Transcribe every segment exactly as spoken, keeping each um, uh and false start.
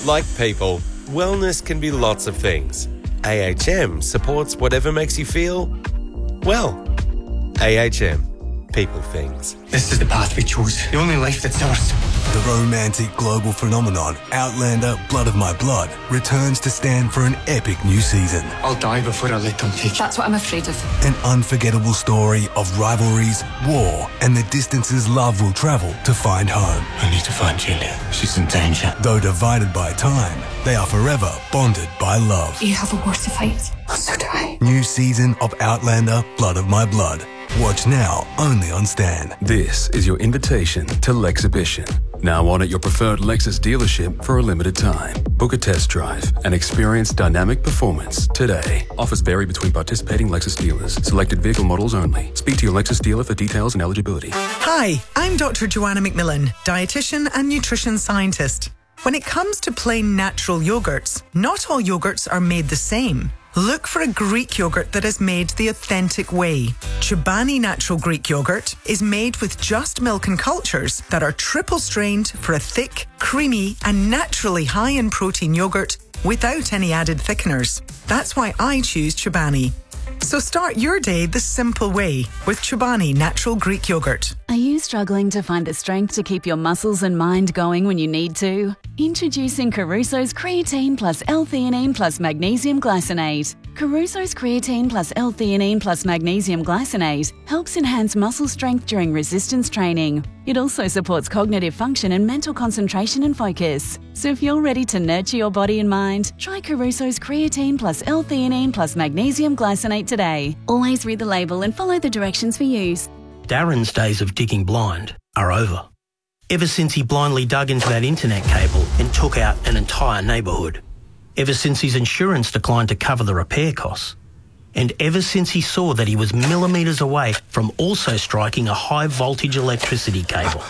Like people, wellness can be lots of things. A H M supports whatever makes you feel, well. A H M. People things. This is the path we chose. The only life that's ours. The romantic global phenomenon Outlander Blood of My Blood returns to stand for an epic new season. I'll die before I let them take it. That's what I'm afraid of. An unforgettable story of rivalries, war, and the distances love will travel to find home. I need to find Julia. She's in danger. Though divided by time, they are forever bonded by love. You have a war to fight. So do I. New season of Outlander Blood of My Blood. Watch now, only on Stan. This is your invitation to Lexhibition. Now on at your preferred Lexus dealership for a limited time. Book a test drive and experience dynamic performance today. Offers vary between participating Lexus dealers. Selected vehicle models only. Speak to your Lexus dealer for details and eligibility. Hi, I'm Doctor Joanna McMillan, dietitian and nutrition scientist. When it comes to plain natural yogurts, not all yogurts are made the same. Look for a Greek yogurt that is made the authentic way. Chobani Natural Greek Yogurt is made with just milk and cultures that are triple strained for a thick, creamy and naturally high in protein yogurt without any added thickeners. That's why I choose Chobani. So start your day the simple way with Chobani Natural Greek Yogurt. Are you struggling to find the strength to keep your muscles and mind going when you need to? Introducing Caruso's Creatine Plus L-Theanine Plus Magnesium Glycinate. Caruso's Creatine Plus L-Theanine Plus Magnesium Glycinate helps enhance muscle strength during resistance training. It also supports cognitive function and mental concentration and focus. So if you're ready to nurture your body and mind, try Caruso's Creatine Plus L-Theanine Plus Magnesium Glycinate today. Always read the label and follow the directions for use. Darren's days of digging blind are over. Ever since he blindly dug into that internet cable and took out an entire neighbourhood. Ever since his insurance declined to cover the repair costs. And ever since he saw that he was millimetres away from also striking a high voltage electricity cable.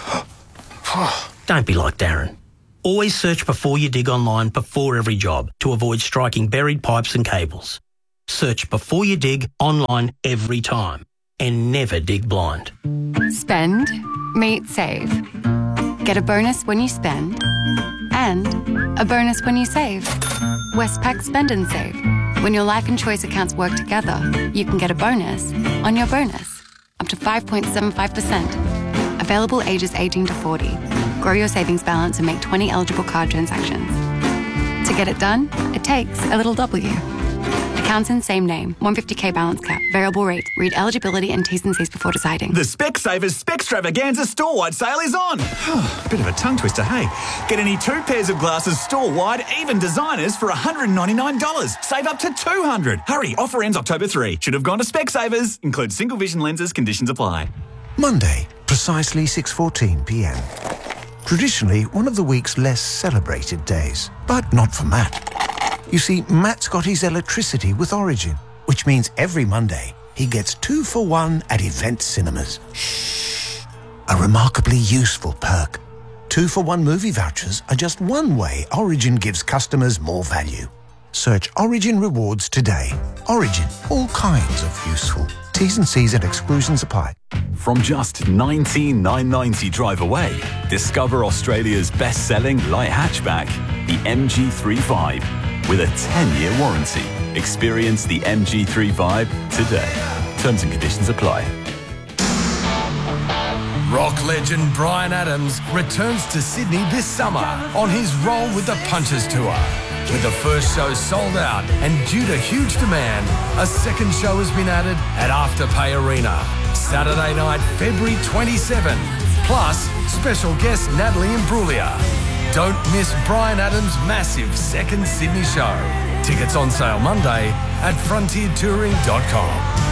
Don't be like Darren. Always search before you dig online before every job to avoid striking buried pipes and cables. Search before you dig online every time. And never dig blind. Spend, meet, save. Get a bonus when you spend. And a bonus when you save. Westpac Spend and Save. When your life and choice accounts work together, you can get a bonus on your bonus. Up to five point seven five percent. Available ages eighteen to forty. Grow your savings balance and make twenty eligible card transactions. To get it done, it takes a little W. Accounts in same name. one hundred fifty k balance cap. Variable rate. Read eligibility and T's and C's before deciding. The Specsavers Specstravaganza store-wide sale is on. Bit of a tongue twister, hey? Get any two pairs of glasses store-wide, even designers, for one hundred ninety-nine dollars. Save up to two hundred dollars. Hurry, offer ends October third. Should have gone to Specsavers. Includes single vision lenses. Conditions apply. Monday, precisely six fourteen p m. Traditionally one of the week's less celebrated days. But not for Matt. You see, Matt's got his electricity with Origin, which means every Monday he gets two for one at Event Cinemas. Shh. A remarkably useful perk. Two for one movie vouchers are just one way Origin gives customers more value. Search Origin Rewards today. Origin, all kinds of useful. T's and C's and exclusions apply. From just nineteen thousand nine hundred ninety drive away, discover Australia's best-selling light hatchback, the M G thirty-five. With a ten-year warranty. Experience the M G thirty-five today. Terms and conditions apply. Rock legend Bryan Adams returns to Sydney this summer on his Roll with the Punches tour. With the first show sold out and due to huge demand, a second show has been added at Afterpay Arena. Saturday night, February twenty-seventh. Plus, special guest Natalie Imbruglia. Don't miss Bryan Adams' massive second Sydney show. Tickets on sale Monday at frontier touring dot com.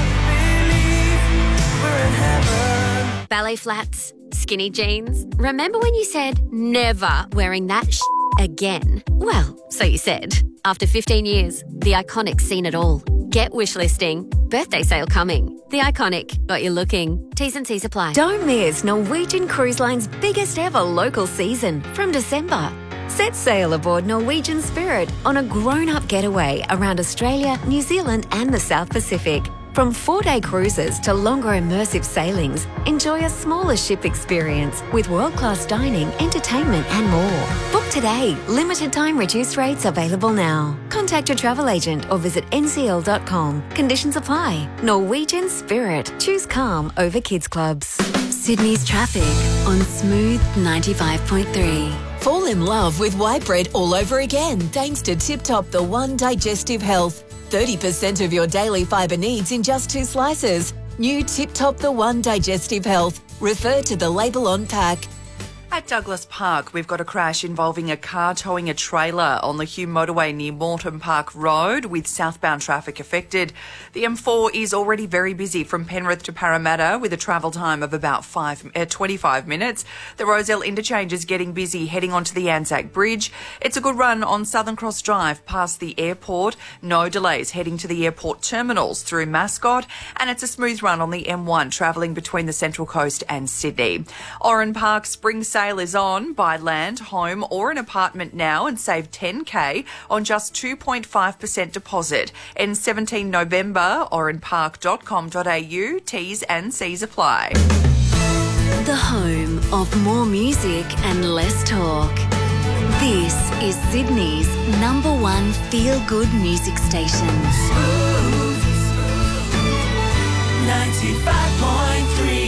Ballet flats, skinny jeans. Remember when you said never wearing that sh- again? Well, so you said. After fifteen years, The Iconic's seen it all. Get wish listing. Birthday sale coming. The Iconic. Got you looking. T's and C's apply. Don't miss Norwegian Cruise Line's biggest ever local season from December. Set sail aboard Norwegian Spirit on a grown-up getaway around Australia, New Zealand and the South Pacific. From four-day cruises to longer immersive sailings, enjoy a smaller ship experience with world-class dining, entertainment and more. Book today. Limited time reduced rates available now. Contact your travel agent or visit n c l dot com. Conditions apply. Norwegian Spirit. Choose calm over kids clubs. Sydney's traffic on Smooth ninety-five point three. Fall in love with white bread all over again thanks to Tip Top The One Digestive Health. thirty percent of your daily fibre needs in just two slices. New Tip Top The One Digestive Health. Refer to the label on pack. At Douglas Park, we've got a crash involving a car towing a trailer on the Hume motorway near Moreton Park Road with southbound traffic affected. The M four is already very busy from Penrith to Parramatta with a travel time of about five, uh, twenty-five minutes. The Rozelle interchange is getting busy heading onto the Anzac Bridge. It's a good run on Southern Cross Drive past the airport. No delays heading to the airport terminals through Mascot. And it's a smooth run on the M one travelling between the Central Coast and Sydney. Oran Park Spring Sale is on. Buy land, home or an apartment now and save ten K on just two point five percent deposit. Ends seventeenth November, oran park dot com dot a u. T's and C's apply. The home of more music and less talk. This is Sydney's number one feel-good music station. Smooth ninety-five point three.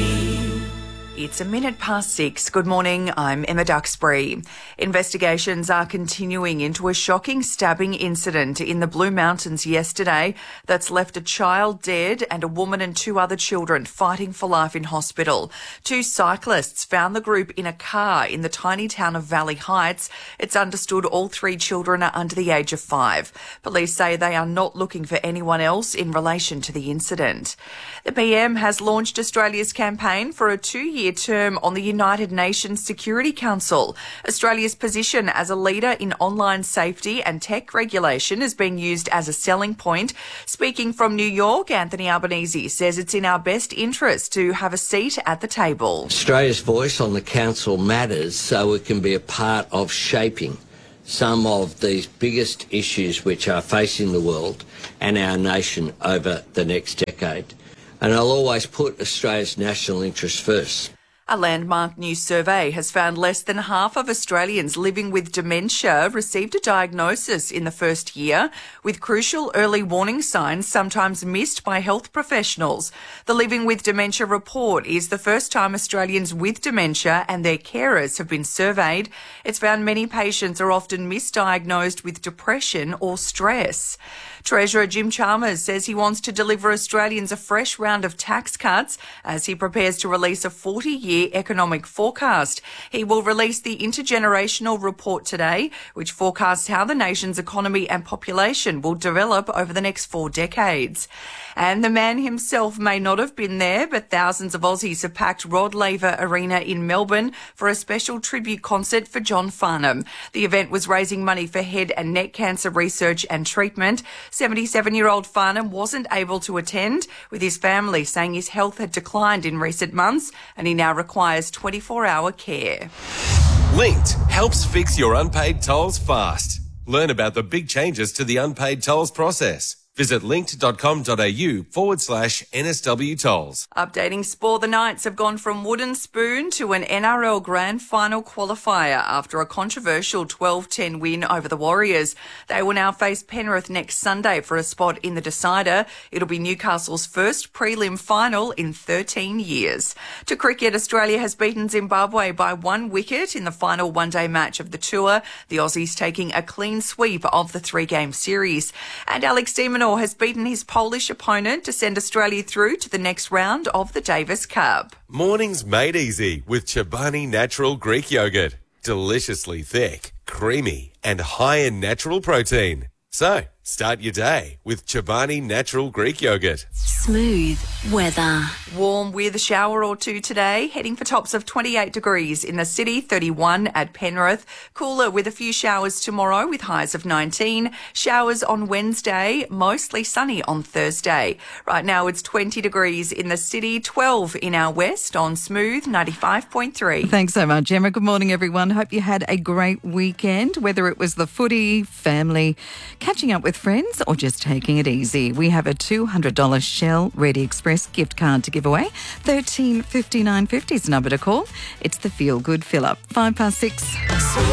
It's a minute past six. Good morning, I'm Emma Duxbury. Investigations are continuing into a shocking stabbing incident in the Blue Mountains yesterday that's left a child dead and a woman and two other children fighting for life in hospital. Two cyclists found the group in a car in the tiny town of Valley Heights. It's understood all three children are under the age of five. Police say they are not looking for anyone else in relation to the incident. The P M has launched Australia's campaign for a two-year term on the United Nations Security Council. Australia's position as a leader in online safety and tech regulation is being used as a selling point. Speaking from New York, Anthony Albanese says it's in our best interest to have a seat at the table. Australia's voice on the council matters so it can be a part of shaping some of these biggest issues which are facing the world and our nation over the next decade. And I'll always put Australia's national interest first. A landmark new survey has found less than half of Australians living with dementia received a diagnosis in the first year, with crucial early warning signs sometimes missed by health professionals. The Living with Dementia report is the first time Australians with dementia and their carers have been surveyed. It's found many patients are often misdiagnosed with depression or stress. Treasurer Jim Chalmers says he wants to deliver Australians a fresh round of tax cuts as he prepares to release a forty-year economic forecast. He will release the intergenerational report today, which forecasts how the nation's economy and population will develop over the next four decades. And the man himself may not have been there, but thousands of Aussies have packed Rod Laver Arena in Melbourne for a special tribute concert for John Farnham. The event was raising money for head and neck cancer research and treatment. seventy-seven-year-old Farnham wasn't able to attend, with his family saying his health had declined in recent months and he now requires twenty-four hour care. Linked helps fix your unpaid tolls fast. Learn about the big changes to the unpaid tolls process. Visit linked.com.au forward slash NSW tolls. Updating sport, the Knights have gone from wooden spoon to an N R L Grand Final qualifier after a controversial twelve ten win over the Warriors. They will now face Penrith next Sunday for a spot in the decider. It'll be Newcastle's first prelim final in thirteen years. To cricket, Australia has beaten Zimbabwe by one wicket in the final one-day match of the tour. The Aussies taking a clean sweep of the three-game series. And Alex de Minaur has beaten his Polish opponent to send Australia through to the next round of the Davis Cup. Mornings made easy with Chobani Natural Greek Yogurt. Deliciously thick, creamy and high in natural protein. So, start your day with Chobani Natural Greek Yogurt. Smooth weather. Warm with a shower or two today, heading for tops of twenty-eight degrees in the city, thirty-one at Penrith. Cooler with a few showers tomorrow with highs of nineteen. Showers on Wednesday, mostly sunny on Thursday. Right now it's twenty degrees in the city, twelve in our west on Smooth ninety-five point three. Thanks so much, Emma. Good morning, everyone. Hope you had a great weekend, whether it was the footy, family, catching up with friends or just taking it easy. We have a two hundred dollars Shell Ready Express gift card to give away. thirteen fifty-nine fifty is the number to call. It's the Feel Good Fill Up. Five past six.